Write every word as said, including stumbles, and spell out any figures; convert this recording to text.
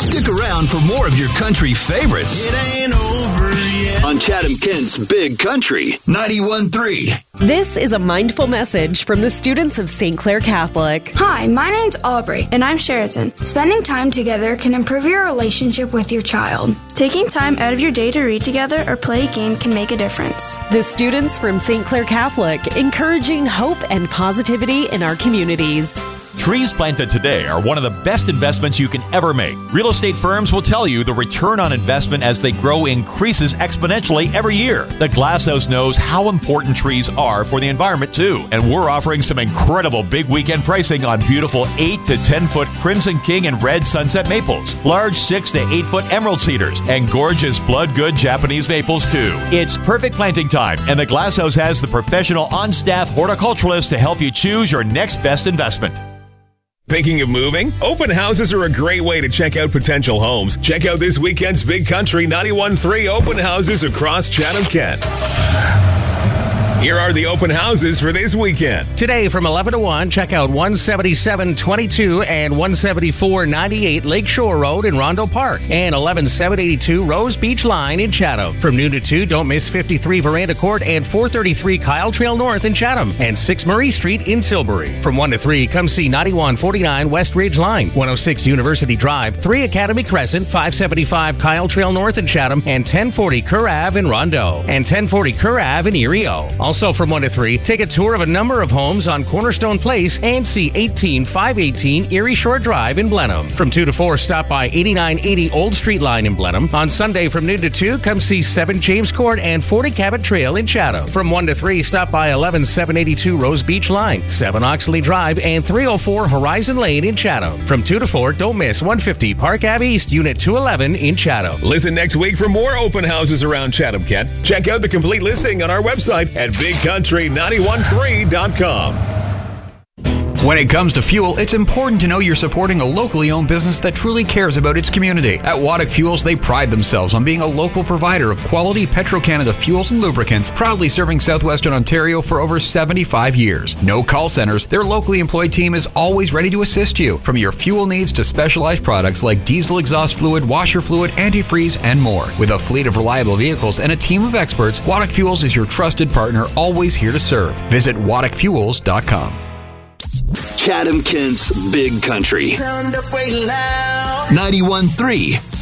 Stick around for more of your country favorites. It ain't over yet. On Chatham Kent's Big Country ninety-one point three. This is a mindful message from the students of Saint Clair Catholic. Hi, my name's Aubrey. And I'm Sheraton. Spending time together can improve your relationship with your child. Taking time out of your day to read together or play a game can make a difference. The students from Saint Clair Catholic, encouraging hope and positivity in our communities. Trees planted today are one of the best investments you can ever make. Real estate firms will tell you the return on investment as they grow increases exponentially every year. The Glass House knows how important trees are for the environment too, and we're offering some incredible big weekend pricing on beautiful eight to ten foot Crimson King and Red Sunset maples, large six to eight foot emerald cedars, and gorgeous blood good Japanese maples too. It's perfect planting time, and the Glass House has the professional on-staff horticulturalist to help you choose your next best investment. Thinking of moving? Open houses are a great way to check out potential homes. Check out this weekend's Big Country ninety-one point three open houses across Chatham-Kent. Here are the open houses for this weekend. Today from eleven to one, check out one seventy-seven twenty-two and one seventy-four ninety-eight Lakeshore Road in Rondo Park and eleven seven eighty-two Rose Beach Line in Chatham. From noon to two, don't miss fifty-three Veranda Court and four thirty-three Kyle Trail North in Chatham and six Murray Street in Tilbury. From one to three, come see ninety-one forty-nine West Ridge Line, one oh six University Drive, three Academy Crescent, five seventy-five Kyle Trail North in Chatham, and ten forty Kerr Ave in Rondo, and ten forty Kerr Ave in Erie-O. Also from one to three, take a tour of a number of homes on Cornerstone Place and see eighteen five eighteen Erie Shore Drive in Blenheim. From two to four, stop by eighty-nine eighty Old Street Line in Blenheim. On Sunday from noon to two, come see seven James Court and forty Cabot Trail in Chatham. From one to three, stop by eleven seven eighty-two Rose Beach Line, seven Oxley Drive, and three oh four Horizon Lane in Chatham. From two to four, don't miss one fifty Park Ave East, Unit two eleven in Chatham. Listen next week for more open houses around Chatham-Kent. Check out the complete listing on our website at big country ninety-one point three dot com. When it comes to fuel, it's important to know you're supporting a locally owned business that truly cares about its community. At Waddock Fuels, they pride themselves on being a local provider of quality Petro-Canada fuels and lubricants, proudly serving southwestern Ontario for over seventy-five years. No call centers, their locally employed team is always ready to assist you, from your fuel needs to specialized products like diesel exhaust fluid, washer fluid, antifreeze, and more. With a fleet of reliable vehicles and a team of experts, Waddock Fuels is your trusted partner, always here to serve. Visit waddock fuels dot com. Chatham Kent's Big Country ninety-one point three.